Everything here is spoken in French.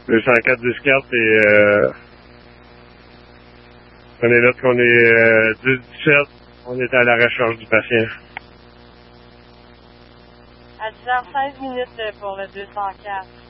204 10-4 et prenez note qu'on est 10-17, on est à la recherche du patient. À 10h16 minutes pour le 204.